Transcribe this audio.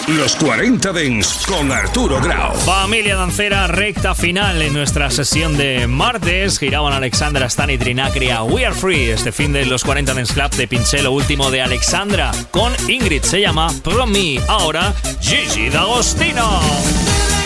Los 40 Dance con Arturo Grau. Familia dancera, recta final en nuestra sesión de martes. Giraban Alexandra, Stan y Trinacria, We Are Free. Este fin de los 40 Dance Club de pinché lo último de Alexandra con Ingrid. Se llama From Me. Ahora, Gigi D'Agostino.